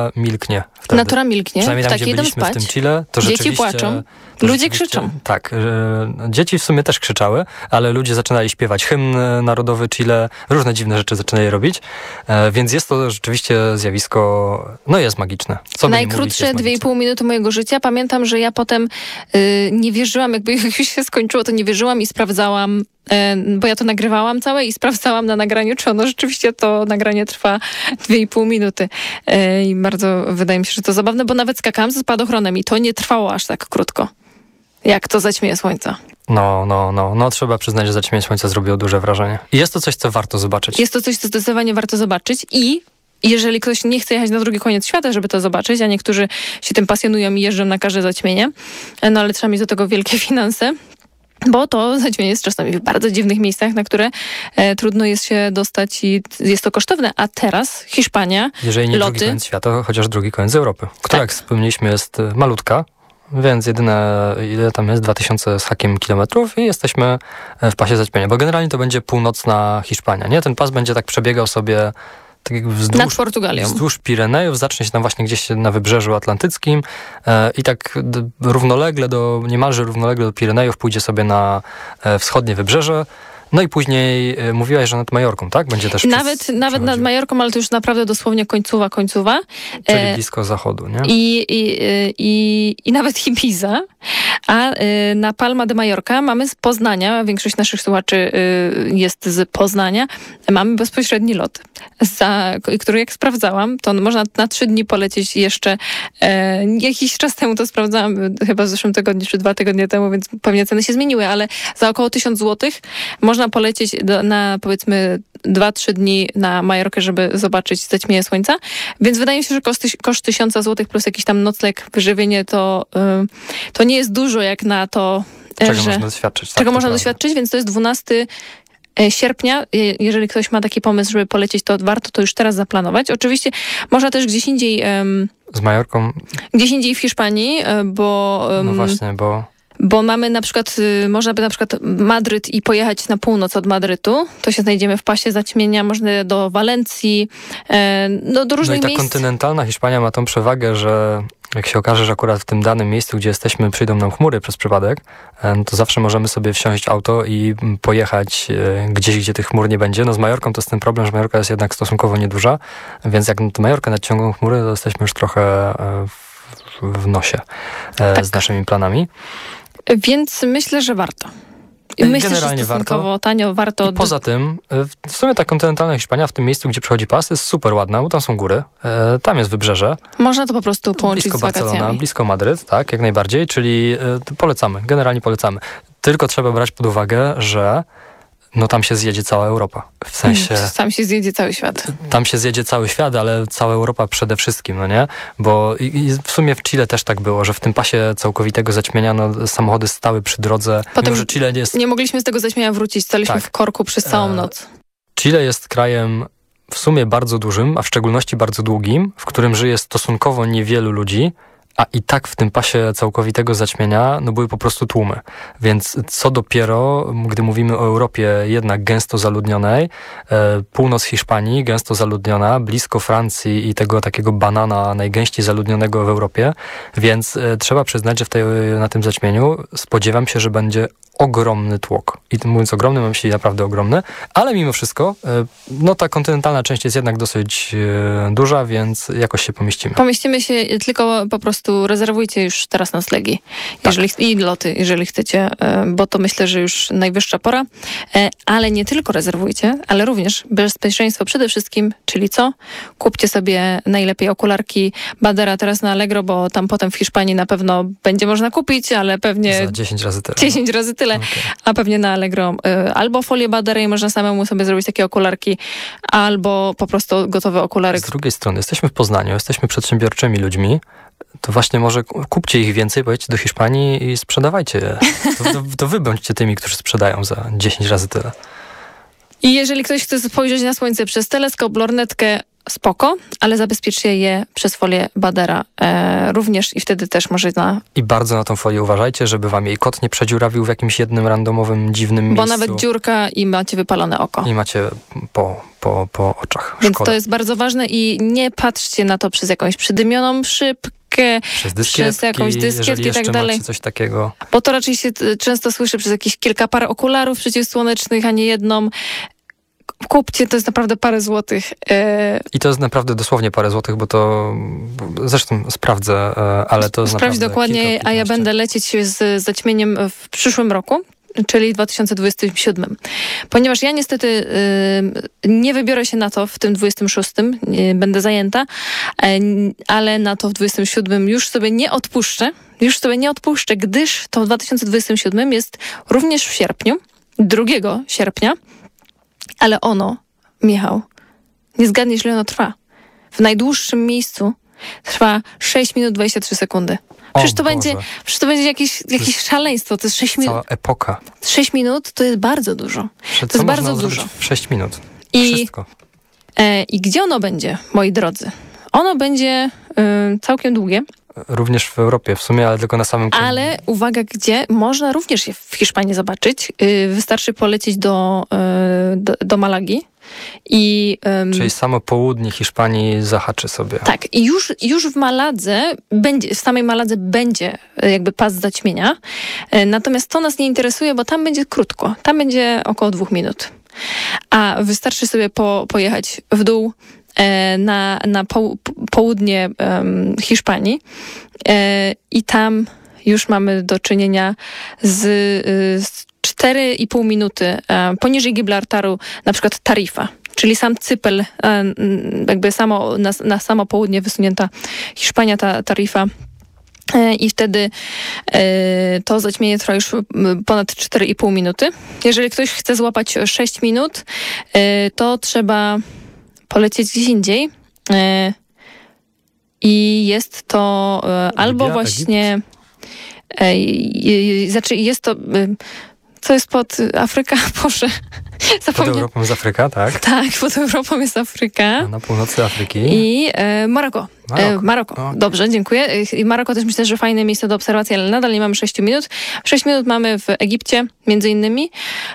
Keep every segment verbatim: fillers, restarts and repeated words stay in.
milknie wtedy. Natura milknie. Przynajmniej tam, w gdzie takiej byliśmy spać. w tym Chile, to Dzieci rzeczywiście... płaczą, to ludzie rzeczywiście- krzyczą. Tak. e, Dzieci w sumie też krzyczały, ale ludzie zaczynali śpiewać hymn narodowy Chile, różne dziwne rzeczy zaczynali robić, e, więc jest to rzeczywiście zjawisko, no jest magiczne. Co by nie mówić, Najkrótsze jest dwie i magiczne. pół minuty mojego życia. Pamiętam, że ja potem y, nie wierzyłam, jakby już się skończyło, to nie wierzyłam i sprawdzałam, y, bo ja to nagrywałam całe i sprawdzałam na nagraniu, czy ono rzeczywiście to nagranie trwa dwie i pół minuty. Y, I bardzo wydaje mi się, że to zabawne, bo nawet skakałam ze spadochronem i to nie trwało aż tak krótko, jak to zaćmieje słońca. No, no, no, no, trzeba przyznać, że zaćmienie słońca zrobiło duże wrażenie. I jest to coś, co warto zobaczyć. Jest to coś, co zdecydowanie warto zobaczyć i jeżeli ktoś nie chce jechać na drugi koniec świata, żeby to zobaczyć, a niektórzy się tym pasjonują i jeżdżą na każde zaćmienie, no ale trzeba mieć do tego wielkie finanse, bo to zaćmienie jest czasami w bardzo dziwnych miejscach, na które e, trudno jest się dostać i jest to kosztowne. A teraz Hiszpania, Jeżeli nie loty. drugi koniec świata, chociaż drugi koniec Europy, która, Tak. jak wspomnieliśmy, jest y, malutka, więc jedyne, ile tam jest, dwa tysiące z hakiem kilometrów i jesteśmy w pasie zaćmienia, bo generalnie to będzie północna Hiszpania, nie? Ten pas będzie tak przebiegał sobie tak jak wzdłuż, nad Portugalią. wzdłuż Pirenejów, zacznie się tam właśnie gdzieś na wybrzeżu atlantyckim e, i tak d- równolegle do, niemalże równolegle do Pirenejów pójdzie sobie na e, wschodnie wybrzeże. No i później e, mówiłaś, że nad Majorką, tak? Będzie też Nawet, przez, nawet nad przechodził. Majorką, ale to już naprawdę dosłownie końcowa, końcowa. Czyli E, blisko zachodu, nie? I, i, i, i nawet Ibiza, a y, na Palma de Mallorca mamy z Poznania, większość naszych słuchaczy y, jest z Poznania, mamy bezpośredni lot, za, który jak sprawdzałam, to można na trzy dni polecieć jeszcze, e, jakiś czas temu to sprawdzałam, chyba w zeszłym tygodniu czy dwa tygodnie temu, więc pewnie ceny się zmieniły, ale za około tysiąc złotych można polecieć do, na powiedzmy dwa trzy dni na Majorkę, żeby zobaczyć zaćmienie słońca, więc wydaje mi się, że koszt, koszt tysiąca złotych plus jakiś tam nocleg, wyżywienie, to, y, to nie jest dużo jak na to, Czego że... można doświadczyć. Tak, czego to można prawda. doświadczyć, więc to jest dwunastego sierpnia. Je- Jeżeli ktoś ma taki pomysł, żeby polecieć, to warto to już teraz zaplanować. Oczywiście można też gdzieś indziej, um, Z Majorką, gdzieś indziej w Hiszpanii, e, bo... Um, no właśnie, bo Bo mamy na przykład, y, można by na przykład Madryt i pojechać na północ od Madrytu. To się znajdziemy w pasie zaćmienia. Można do Walencji, e, no, do no i różnych ta miejsc. kontynentalna Hiszpania ma tą przewagę, że jak się okaże, że akurat w tym danym miejscu, gdzie jesteśmy, przyjdą nam chmury przez przypadek, e, no to zawsze możemy sobie wsiąść auto i mm, pojechać e, gdzieś, gdzie tych chmur nie będzie. No z Majorką to jest ten problem, że Majorka jest jednak stosunkowo nieduża, więc jak tę Majorkę nadciągną chmury, to jesteśmy już trochę e, w, w nosie e, Tak. z naszymi planami. Więc myślę, że warto. I myślę, Generalnie że stosunkowo tanio warto. I poza tym, y, w sumie ta kontynentalna Hiszpania w tym miejscu, gdzie przechodzi pas, jest super ładna, bo tam są góry, e, tam jest wybrzeże, Można to po prostu połączyć blisko z wakacjami. Barcelona, blisko Madryt, tak, jak najbardziej, czyli y, polecamy, generalnie polecamy. Tylko trzeba brać pod uwagę, że no tam się zjedzie cała Europa. W sensie, Tam się zjedzie cały świat. tam się zjedzie cały świat, ale cała Europa przede wszystkim, no nie? Bo i, i w sumie w Chile też tak było, że w tym pasie całkowitego zaćmienia no, samochody stały przy drodze. Potem Mimo, że Chile jest Nie mogliśmy z tego zaćmienia wrócić. Staliśmy Tak. w korku przez całą E, noc. Chile jest krajem w sumie bardzo dużym, a w szczególności bardzo długim, w którym żyje stosunkowo niewielu ludzi, a i tak w tym pasie całkowitego zaćmienia no były po prostu tłumy. Więc co dopiero, gdy mówimy o Europie jednak gęsto zaludnionej, e, północ Hiszpanii gęsto zaludniona, blisko Francji i tego takiego banana najgęściej zaludnionego w Europie, więc e, trzeba przyznać, że w tej, na tym zaćmieniu spodziewam się, że będzie ogromny tłok. I mówiąc ogromny, mam myśli naprawdę ogromny, ale mimo wszystko, e, no ta kontynentalna część jest jednak dosyć e, duża, więc jakoś się pomieścimy. Pomieścimy się, tylko po prostu rezerwujcie już teraz noclegi jeżeli, i loty, jeżeli chcecie, e, bo to myślę, że już najwyższa pora. E, Ale nie tylko rezerwujcie, ale również bezpieczeństwo przede wszystkim, czyli co? Kupcie sobie najlepiej okularki Badera teraz na Allegro, bo tam potem w Hiszpanii na pewno będzie można kupić, ale pewnie Za dziesięć razy tyle. dziesięć razy tyle, Okay. a pewnie na Allegro y, albo folię Badera i można samemu sobie zrobić takie okularki, albo po prostu gotowy okularek. Z drugiej strony, jesteśmy w Poznaniu, jesteśmy przedsiębiorczymi ludźmi, to właśnie może kupcie ich więcej, pojedźcie do Hiszpanii i sprzedawajcie je. To, to, to wy bądźcie tymi, którzy sprzedają za dziesięć razy tyle. I jeżeli ktoś chce spojrzeć na słońce przez teleskop, lornetkę, spoko, ale zabezpieczcie je przez folię Badera e, również i wtedy też można... I bardzo na tą folię uważajcie, żeby wam jej kot nie przedziurawił w jakimś jednym randomowym, dziwnym Bo miejscu. nawet dziurka i macie wypalone oko. I macie po, po, po oczach. Więc Szkoda. to jest bardzo ważne i nie patrzcie na to przez jakąś przydymioną szybkę, Przez dyskietki, przez jakąś dyskietkę jeżeli i tak jeszcze dalej. macie coś takiego. Bo to raczej się t- często słyszy przez jakieś kilka par okularów przeciwsłonecznych, a nie jedną. Kupcie, to jest naprawdę parę złotych. E, I to jest naprawdę dosłownie parę złotych, bo to zresztą sprawdzę, e, ale to jest Sprawdź naprawdę dokładnie, kilka, a ja kilkanaście. będę lecieć z zaćmieniem w przyszłym roku, czyli w dwa tysiące dwudziestym siódmym. Ponieważ ja niestety y, nie wybiorę się na to w tym dwudziestym szóstym, nie, będę zajęta, e, ale na to w dwudziestym siódmym już sobie nie odpuszczę, już sobie nie odpuszczę, gdyż to w dwa tysiące dwudziestym siódmym jest również w sierpniu, drugiego sierpnia, ale ono, Michał, nie zgadniesz, ile ono trwa. W najdłuższym miejscu trwa sześć minut dwadzieścia trzy sekundy. Przecież O to Boże. będzie, przecież to będzie jakieś, jakieś szaleństwo. To jest sześć minut. Cała epoka. sześć minut to jest bardzo dużo. Że To co jest można bardzo zrobić dużo. w sześć minut. I, Wszystko. e, I gdzie ono będzie, moi drodzy? Ono będzie y, całkiem długie, Również w Europie w sumie, ale tylko na samym końcu. ale uwaga, gdzie można również je w Hiszpanii zobaczyć. Y, wystarczy polecieć do, y, do, do Malagi. I, ym, Czyli samo południe Hiszpanii zahaczy sobie. Tak, i już, już w Maladze, będzie, w samej Maladze będzie e, jakby pas zaćmienia. E, Natomiast to nas nie interesuje, bo tam będzie krótko. Tam będzie około dwóch minut. A wystarczy sobie po, pojechać w dół e, na, na poł- południe em, Hiszpanii e, i tam już mamy do czynienia z, y, z cztery i pół minuty e, poniżej Gibraltaru, na przykład Tarifa. Czyli sam Cypel, e, m, jakby samo, na, na samo południe wysunięta Hiszpania, ta Tarifa. E, I wtedy e, to zaćmienie trwa już m, ponad cztery i pół minuty. Jeżeli ktoś chce złapać sześć minut, e, to trzeba polecieć gdzieś indziej. E, I jest to e, albo Libia, właśnie... E, i- i- znaczy jest to... E, co jest pod Afryka? Boże, Pod zapomniałam. Europą jest Afryka, tak? Tak, pod Europą jest Afryka. A na północy Afryki. I e, Maroko. Maroko. E, Maroko. Okay. Dobrze, dziękuję. E, I Maroko też myślę, że fajne miejsce do obserwacji, ale nadal nie mamy sześciu minut. Sześć minut mamy w Egipcie, między innymi.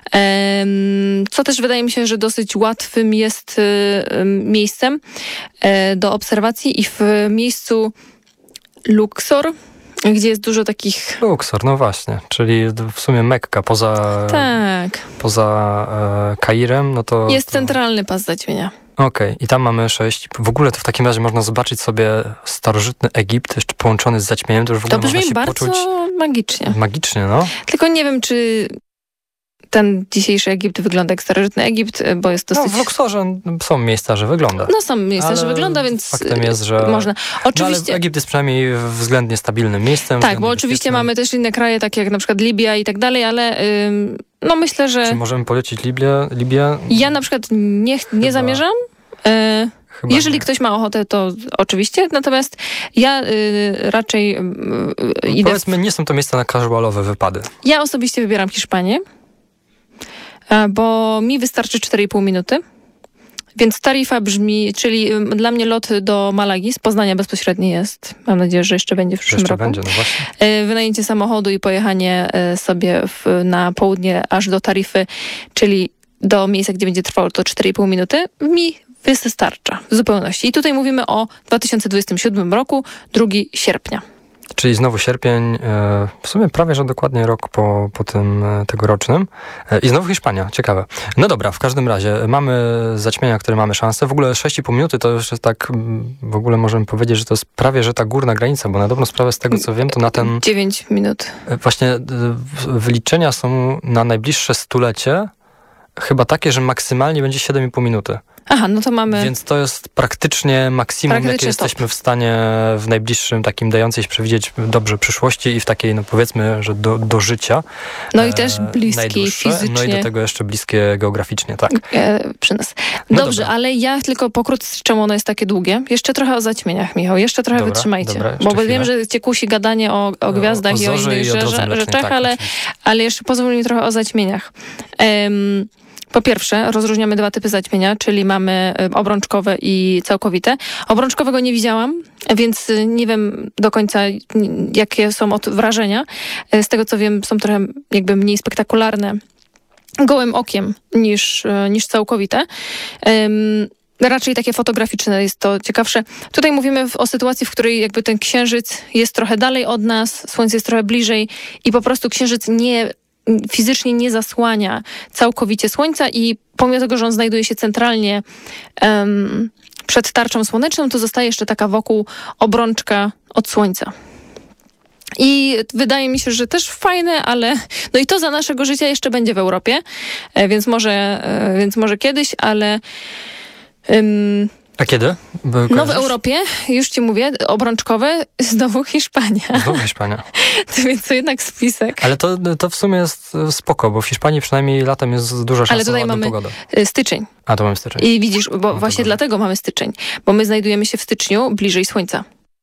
Em, co też wydaje mi się, że dosyć łatwym jest e, miejscem e, do obserwacji i w miejscu Luxor, gdzie jest dużo takich... Luxor, no właśnie. Czyli w sumie Mekka poza, Tak. poza e, Kairem, no to... Jest to... centralny pas zaćmienia. Okej, i tam mamy sześć. W ogóle to w takim razie można zobaczyć sobie starożytny Egipt, jeszcze połączony z zaćmieniem, to już w ogóle To brzmi można się bardzo poczuć magicznie. magicznie, no. Tylko nie wiem, czy ten dzisiejszy Egipt wygląda jak starożytny Egipt, bo jest No dosyć... w Luxorze są miejsca, że wygląda. No są miejsca, Ale że wygląda, więc faktem jest, że- można. No, Oczywiście, ale Egipt jest przynajmniej względnie stabilnym miejscem. tak, względnie bo oczywiście bezpiecznym. mamy też inne kraje, takie jak na przykład Libia i tak dalej, ale ym, no myślę, że Czy możemy polecić Libię? Libię? ja na przykład nie, ch- nie Chyba- zamierzam. Y, Chyba Jeżeli nie. ktoś ma ochotę, to oczywiście, natomiast ja y, raczej y, y, idę... W, Powiedzmy, nie są to miejsca na casualowe wypady. ja osobiście wybieram Hiszpanię, a, bo mi wystarczy cztery i pół minuty. Więc taryfa brzmi, czyli ym, dla mnie lot do Malagi z Poznania bezpośredni jest. Mam nadzieję, że jeszcze będzie w przyszłym Jeszcze roku. będzie, no właśnie. E, Wynajęcie samochodu i pojechanie e, sobie w, na południe aż do Taryfy, czyli do miejsca, gdzie będzie trwało to cztery i pół minuty, mi wystarcza w zupełności. I tutaj mówimy o dwa tysiące dwudziestym siódmym roku, drugiego sierpnia. Czyli znowu sierpień, e, w sumie prawie, że dokładnie rok po, po tym e, tegorocznym. E, I znowu Hiszpania, ciekawe. No dobra, w każdym razie mamy zaćmienia, które mamy szansę. W ogóle sześć i pół minuty to już jest tak, mm, w ogóle możemy powiedzieć, że to jest prawie, że ta górna granica, bo na dobrą sprawę z tego, co wiem, to na ten... dziewięć minut. e, Właśnie e, w- wyliczenia są na najbliższe stulecie chyba takie, że maksymalnie będzie siedem i pół minuty. Aha, no to mamy... Więc to jest praktycznie maksimum, Praktycznie jakie stop. jesteśmy w stanie w najbliższym takim dającej się przewidzieć dobrze przyszłości i w takiej, no powiedzmy, że do, do życia. No i też e, bliskie najdłuższe. fizycznie. No i do tego jeszcze bliskie geograficznie, tak. E, przy nas. No Dobrze, dobra. ale ja tylko pokrótce, czemu ono jest takie długie. Jeszcze trochę o zaćmieniach, Michał. Jeszcze trochę Dobra, wytrzymajcie. dobra, jeszcze bo chwilę. wiem, że cię kusi gadanie o, o gwiazdach o i o zorze innych i o drodze rzeczach, mlecznej, rzeczach tak, ale, oczywiście. ale jeszcze pozwól mi trochę o zaćmieniach. Em, po pierwsze, rozróżniamy dwa typy zaćmienia, czyli mamy obrączkowe i całkowite. Obrączkowego nie widziałam, więc nie wiem do końca, jakie są od wrażenia. Z tego, co wiem, są trochę jakby mniej spektakularne gołym okiem niż, niż całkowite. Um, Raczej takie fotograficzne jest to ciekawsze. Tutaj mówimy w, o sytuacji, w której jakby ten księżyc jest trochę dalej od nas, słońce jest trochę bliżej i po prostu księżyc nie, fizycznie nie zasłania całkowicie słońca i pomimo tego, że on znajduje się centralnie um, przed tarczą słoneczną, to zostaje jeszcze taka wokół obrączka od słońca. I wydaje mi się, że też fajne, ale no i to za naszego życia jeszcze będzie w Europie, więc może, więc może kiedyś, ale um, A kiedy? By no w Europie, już ci mówię, obrączkowe, znowu Hiszpania. Znowu Hiszpania. Więc to jednak spisek. Ale to, to w sumie jest spoko, bo w Hiszpanii przynajmniej latem jest duża szansa Ale tutaj na ładną mamy pogodę. styczeń. A, to mamy styczeń. I widzisz, bo No właśnie dobrze. dlatego mamy styczeń, bo my znajdujemy się w styczniu bliżej słońca.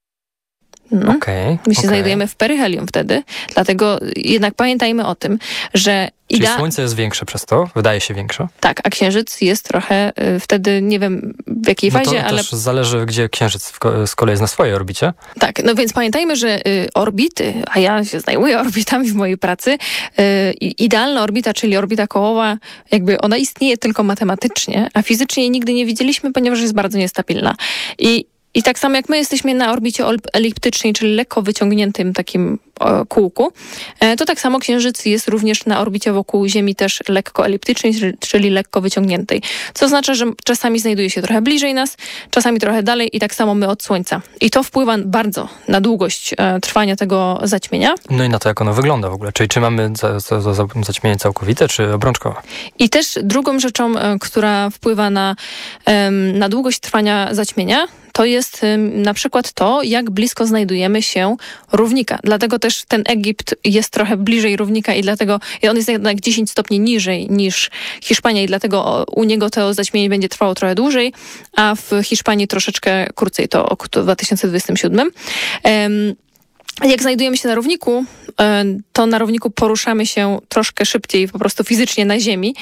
No. Okej. My się okej. znajdujemy w peryhelium wtedy, dlatego jednak pamiętajmy o tym, że Czyli idea... słońce jest większe przez to, wydaje się większe. Tak, a księżyc jest trochę y, wtedy, nie wiem w jakiej No fazie, to ale też zależy, gdzie księżyc w ko- z kolei jest na swojej orbicie. tak, no więc pamiętajmy, że y, orbity, a ja się zajmuję orbitami w mojej pracy, y, idealna orbita, czyli orbita kołowa, jakby ona istnieje tylko matematycznie, a fizycznie jej nigdy nie widzieliśmy, ponieważ jest bardzo niestabilna. I I tak samo jak my jesteśmy na orbicie eliptycznej, czyli lekko wyciągniętym takim o, kółku, e, to tak samo Księżyc jest również na orbicie wokół Ziemi też lekko eliptycznej, czyli, czyli lekko wyciągniętej. Co oznacza, że czasami znajduje się trochę bliżej nas, czasami trochę dalej i tak samo my od Słońca. I to wpływa bardzo na długość e, trwania tego zaćmienia. No i na to, jak ono wygląda w ogóle. Czyli czy mamy za, za, za, za zaćmienie całkowite, czy obrączkowe? I też drugą rzeczą, e, która wpływa na, e, na długość trwania zaćmienia, to jest na przykład to, jak blisko znajdujemy się równika. Dlatego też ten Egipt jest trochę bliżej równika i dlatego i on jest jednak dziesięć stopni niżej niż Hiszpania i dlatego u niego to zaćmienie będzie trwało trochę dłużej, a w Hiszpanii troszeczkę krócej, to w dwa tysiące dwudziestym siódmym. Um, Jak znajdujemy się na równiku, to na równiku poruszamy się troszkę szybciej po prostu fizycznie na ziemi,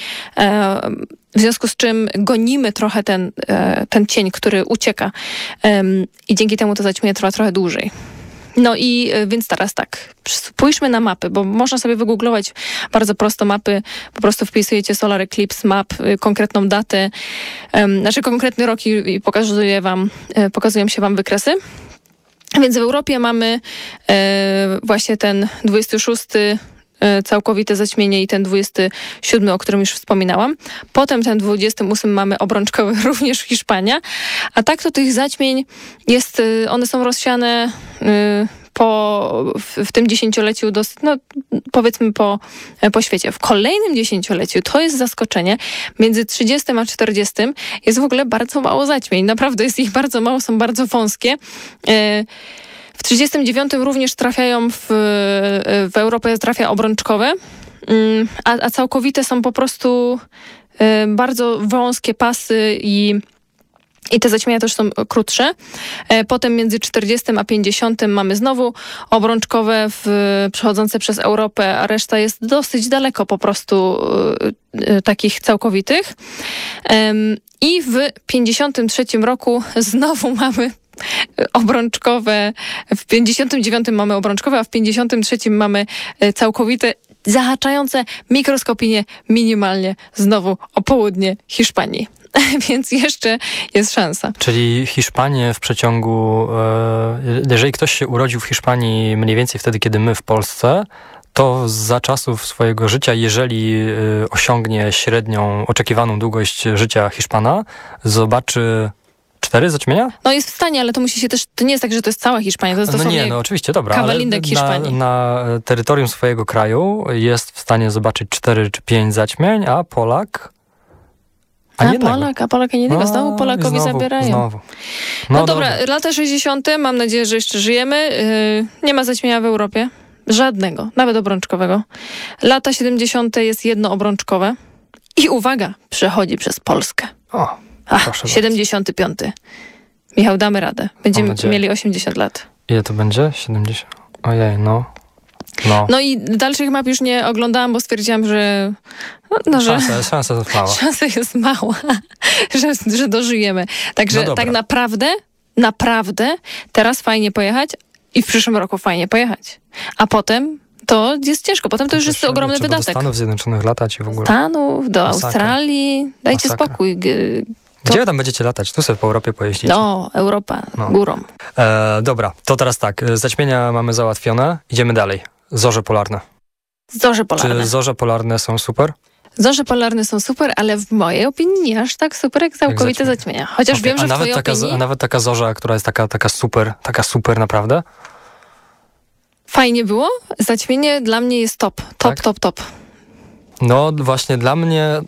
w związku z czym gonimy trochę ten, ten cień, który ucieka i dzięki temu to zaćmienie trwa trochę dłużej. No i więc teraz tak, spójrzmy na mapy, bo można sobie wygooglować bardzo prosto mapy, po prostu wpisujecie Solar Eclipse Map, konkretną datę, znaczy konkretny rok i, i pokazuje wam, pokazują się wam wykresy. Więc w Europie mamy e, właśnie ten dwudziesty szósty e, całkowite zaćmienie i ten dwudziesty siódmy, o którym już wspominałam. Potem ten dwudziesty ósmy mamy obrączkowy, również Hiszpania. A tak to tych zaćmień jest, e, one są rozsiane e, po, w, w tym dziesięcioleciu, dosyć, no powiedzmy po, po świecie. W kolejnym dziesięcioleciu, to jest zaskoczenie, między trzydziestym a czterdziestym jest w ogóle bardzo mało zaćmień. Naprawdę jest ich bardzo mało, są bardzo wąskie. W trzydziestym dziewiątym również trafiają w, w Europę, trafia obrączkowe, a, a całkowite są po prostu bardzo wąskie pasy i I te zaćmienia też są krótsze. Potem między czterdziestym a pięćdziesiątym mamy znowu obrączkowe w, przechodzące przez Europę, a reszta jest dosyć daleko po prostu y, takich całkowitych. Ym, I w pięćdziesiątym trzecim roku znowu mamy obrączkowe, w pięćdziesiątym dziewiątym mamy obrączkowe, a w pięćdziesiątym trzecim mamy całkowite, zahaczające mikroskopijnie, minimalnie znowu o południe Hiszpanii. Więc jeszcze jest szansa. Czyli Hiszpanię w przeciągu, e, jeżeli ktoś się urodził w Hiszpanii mniej więcej wtedy, kiedy my w Polsce, to za czasów swojego życia, jeżeli e, osiągnie średnią, oczekiwaną długość życia Hiszpana, zobaczy cztery zaćmienia? No jest w stanie, ale to musi się też, to nie jest tak, że to jest cała Hiszpania, to jest No dosłownie nie, no oczywiście, dobra, ale kawalindek Hiszpanii. na, na terytorium swojego kraju jest w stanie zobaczyć cztery czy pięć zaćmień, a Polak... A, A, a Polak, a Polak, a nie jednego. Znowu Polakowi znowu, zabierają. Znowu. No, No dobra, dobra, lata sześćdziesiąte, mam nadzieję, że jeszcze żyjemy. Yy, nie ma zaćmienia w Europie. Żadnego, nawet obrączkowego. Lata siedemdziesiąte jest jedno obrączkowe. I uwaga, przechodzi przez Polskę. O, Ach, proszę siedemdziesiąty piąty. Michał, damy radę. Będziemy nadzieję. mieli osiemdziesiąt lat. Ile to będzie? siedemdziesiąt? Ojej, no. No, No i dalszych map już nie oglądałam, bo stwierdziłam, że no, no, że szansa, szansa jest mała. szansa jest mała, że, że dożyjemy. Także No dobra. tak naprawdę, naprawdę teraz fajnie pojechać i w przyszłym roku fajnie pojechać. A potem to jest ciężko. Potem to już jest Przecież ogromny trzeba wydatek. do Stanów Zjednoczonych latać i w ogóle. Stanów, do Masakra. Australii. Dajcie Masakra. spokój. G- Gdzie wy tam będziecie latać? Tu sobie po Europie pojeździć. No, Europa, No. górą. E, dobra, to teraz tak. Zaćmienia mamy załatwione. Idziemy dalej. Zorze polarne. Zorze polarne. Czy zorze polarne są super? Zorze polarne są super, ale w mojej opinii nie aż tak super jak całkowite zaćmienie. zaćmienia. Chociaż Okej, wiem, że a w nawet twojej taka, opinii a nawet taka zorza, która jest taka, taka super, taka super naprawdę? fajnie było. Zaćmienie dla mnie jest top. Top, Tak? top, top. No właśnie dla mnie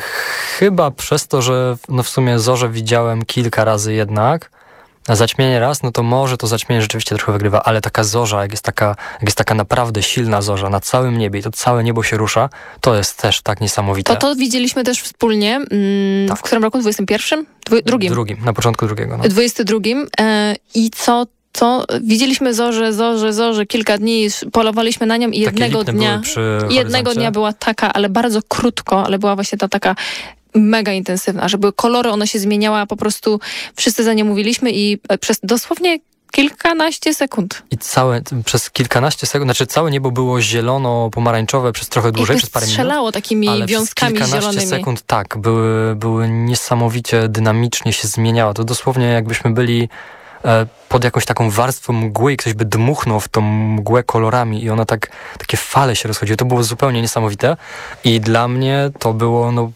chyba przez to, że no w sumie zorze widziałem kilka razy jednak, a zaćmienie raz, no to może to zaćmienie rzeczywiście trochę wygrywa, ale taka zorza, jak jest taka, jak jest taka naprawdę silna zorza na całym niebie i to całe niebo się rusza, to jest też tak niesamowite. To to widzieliśmy też wspólnie. Mm, Tak. W którym roku? dwudziestym pierwszym? Dwu- drugim. Drugim, na początku drugiego. No. dwudziestym drugim. E, I co, co? Widzieliśmy zorze, zorze, zorze kilka dni, polowaliśmy na nią i Takie jednego lipne dnia... były przy Jednego horyzoncie. dnia była taka, ale bardzo krótko, ale była właśnie ta taka mega intensywna, że były kolory, ona się zmieniała, po prostu wszyscy za nią mówiliśmy i przez dosłownie kilkanaście sekund. I całe, przez kilkanaście sekund, znaczy całe niebo było zielono-pomarańczowe przez trochę dłużej, I przez parę minut. strzelało takimi Ale przez wiązkami kilkanaście zielonymi. sekund, tak, były, były niesamowicie dynamicznie się zmieniało. To dosłownie jakbyśmy byli e, pod jakąś taką warstwą mgły i ktoś by dmuchnął w tą mgłę kolorami i one tak, takie fale się rozchodziły. To było zupełnie niesamowite i dla mnie to było, no...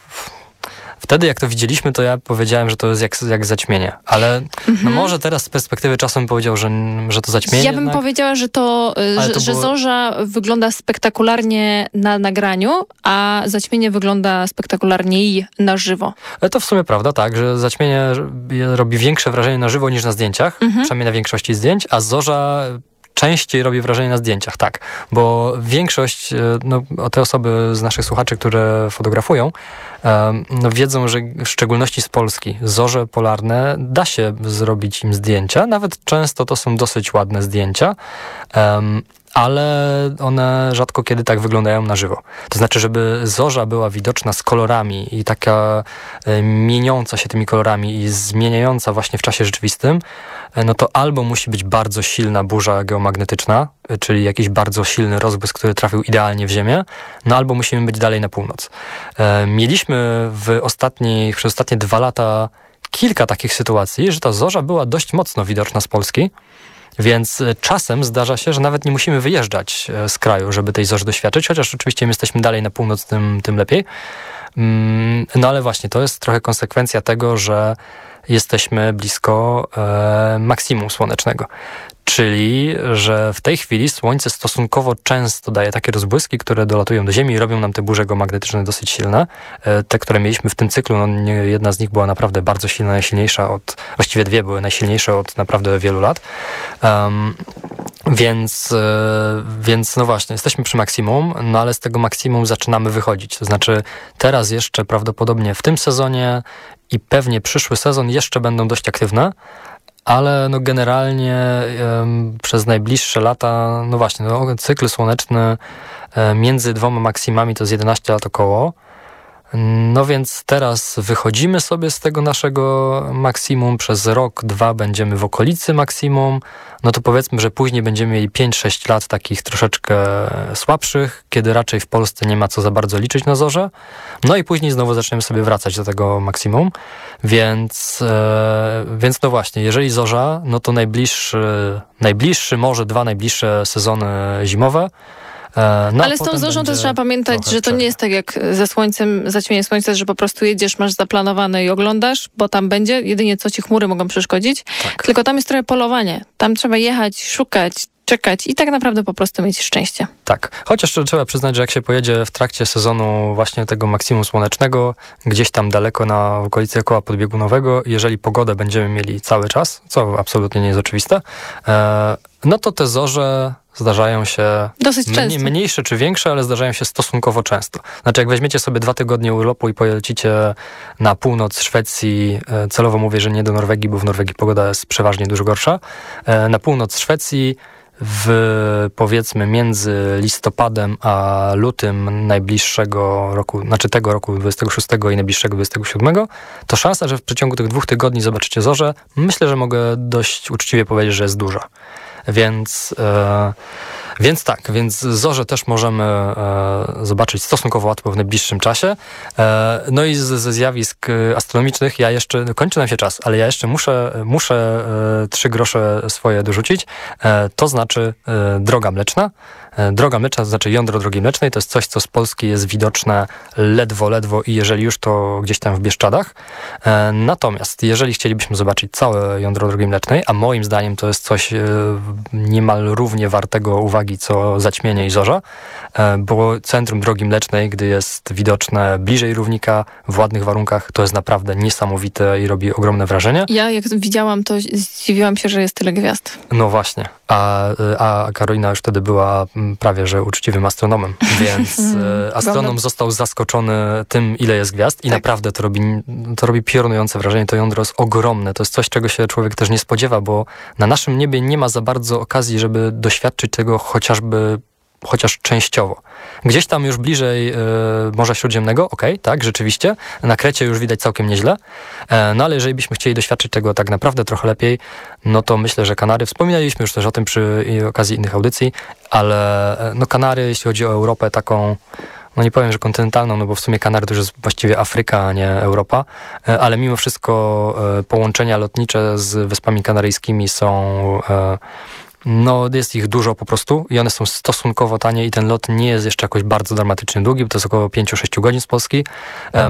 Wtedy jak to widzieliśmy, to ja powiedziałem, że to jest jak, jak zaćmienie. Ale Mhm. no może teraz z perspektywy czasu bym powiedział, że, że to zaćmienie Ja bym jednak. powiedziała, że to, y, Ale że, to że było- zorza wygląda spektakularnie na nagraniu, a zaćmienie wygląda spektakularniej na żywo. Ale to w sumie prawda, tak, że zaćmienie robi większe wrażenie na żywo niż na zdjęciach, Mhm. przynajmniej na większości zdjęć, a zorza częściej robi wrażenie na zdjęciach, tak. Bo większość, e, no, te osoby z naszych słuchaczy, które fotografują, e, no, wiedzą, że w szczególności z Polski zorze polarne da się zrobić im zdjęcia, nawet często to są dosyć ładne zdjęcia, em, ale one rzadko kiedy tak wyglądają na żywo. To znaczy, żeby zorza była widoczna z kolorami i taka e, mieniąca się tymi kolorami i zmieniająca właśnie w czasie rzeczywistym, e, no to albo musi być bardzo silna burza geomagnetyczna, e, czyli jakiś bardzo silny rozbłysk, który trafił idealnie w Ziemię, no albo musimy być dalej na północ. E, mieliśmy w ostatnich, przez ostatnie dwa lata kilka takich sytuacji, że ta zorza była dość mocno widoczna z Polski. Więc e, czasem zdarza się, że nawet nie musimy wyjeżdżać e, z kraju, żeby tej zorzy doświadczyć, chociaż oczywiście im jesteśmy dalej na północ, tym, tym lepiej. Mm, no ale właśnie, to jest trochę konsekwencja tego, że jesteśmy blisko e, maksimum słonecznego. Czyli, że w tej chwili Słońce stosunkowo często daje takie rozbłyski, które dolatują do Ziemi i robią nam te burze geomagnetyczne dosyć silne. E, te, które mieliśmy w tym cyklu, no nie, jedna z nich była naprawdę bardzo silna, najsilniejsza od, właściwie dwie były najsilniejsze od naprawdę wielu lat. Um, więc, e, więc no właśnie, jesteśmy przy maksimum, no ale z tego maksimum zaczynamy wychodzić. To znaczy teraz jeszcze prawdopodobnie w tym sezonie i pewnie przyszły sezon jeszcze będą dość aktywne, ale no generalnie um, przez najbliższe lata, no właśnie, no, cykl słoneczny e, między dwoma maksimami to jest jedenaście lat około. No więc teraz wychodzimy sobie z tego naszego maksimum, przez rok, dwa będziemy w okolicy maksimum, no to powiedzmy, że później będziemy mieli pięć sześć lat takich troszeczkę słabszych, kiedy raczej w Polsce nie ma co za bardzo liczyć na zorze, no i później znowu zaczniemy sobie wracać do tego maksimum, więc, e, więc no właśnie, jeżeli zorza, no to najbliższy, najbliższy, może dwa najbliższe sezony zimowe. No, Ale z tą zorzą też trzeba pamiętać, że to przerwy. nie jest tak jak ze słońcem, zaćmienie słońca, że po prostu jedziesz, masz zaplanowane i oglądasz, bo tam będzie, jedynie co ci chmury mogą przeszkodzić, Tak. tylko tam jest trochę polowanie. Tam trzeba jechać, szukać, czekać i tak naprawdę po prostu mieć szczęście. Tak, chociaż trzeba przyznać, że jak się pojedzie w trakcie sezonu właśnie tego maksimum słonecznego, gdzieś tam daleko na okolicy koła podbiegunowego, jeżeli pogodę będziemy mieli cały czas, co absolutnie nie jest oczywiste, e, no to te zorze zdarzają się Dosyć mniej, często. mniejsze czy większe, ale zdarzają się stosunkowo często. Znaczy jak weźmiecie sobie dwa tygodnie urlopu i polecicie na północ Szwecji, e, celowo mówię, że nie do Norwegii, bo w Norwegii pogoda jest przeważnie dużo gorsza, e, na północ Szwecji w, powiedzmy, między listopadem a lutym najbliższego roku, znaczy tego roku dwudziestego szóstego i najbliższego dwudziestego siódmego, to szansa, że w przeciągu tych dwóch tygodni zobaczycie zorzę, myślę, że mogę dość uczciwie powiedzieć, że jest duża. Więc, e, więc tak, więc zorze też możemy e, zobaczyć stosunkowo łatwo w najbliższym czasie. E, no i ze, ze zjawisk astronomicznych ja jeszcze, kończy nam się czas, ale ja jeszcze muszę, muszę e, trzy grosze swoje dorzucić. E, to znaczy e, droga mleczna. E, droga mleczna to znaczy jądro drogi mlecznej. To jest coś, co z Polski jest widoczne ledwo, ledwo i jeżeli już, to gdzieś tam w Bieszczadach. E, natomiast jeżeli chcielibyśmy zobaczyć całe jądro drogi mlecznej, a moim zdaniem to jest coś e, niemal równie wartego uwagi, co zaćmienie i zorza, bo centrum drogi mlecznej, gdy jest widoczne bliżej równika, w ładnych warunkach, to jest naprawdę niesamowite i robi ogromne wrażenie. Ja jak widziałam, to zdziwiłam się, że jest tyle gwiazd. No właśnie, a, a Karolina już wtedy była prawie, że uczciwym astronomem, więc astronom został zaskoczony tym, ile jest gwiazd i tak. Naprawdę to robi, to robi piorunujące wrażenie. To jądro jest ogromne, to jest coś, czego się człowiek też nie spodziewa, bo na naszym niebie nie ma za bardzo okazji, żeby doświadczyć tego chociażby, chociaż częściowo. Gdzieś tam już bliżej y, Morza Śródziemnego, okej, okay, tak, rzeczywiście. Na Krecie już widać całkiem nieźle. E, no ale jeżeli byśmy chcieli doświadczyć tego tak naprawdę trochę lepiej, no to myślę, że Kanary, wspominaliśmy już też o tym przy okazji innych audycji, ale no Kanary, jeśli chodzi o Europę taką, no nie powiem, że kontynentalną, no bo w sumie Kanary to już jest właściwie Afryka, a nie Europa, e, ale mimo wszystko e, połączenia lotnicze z Wyspami Kanaryjskimi są... E, No, jest ich dużo po prostu i one są stosunkowo tanie i ten lot nie jest jeszcze jakoś bardzo dramatycznie długi, bo to jest około pięć do sześciu godzin z Polski.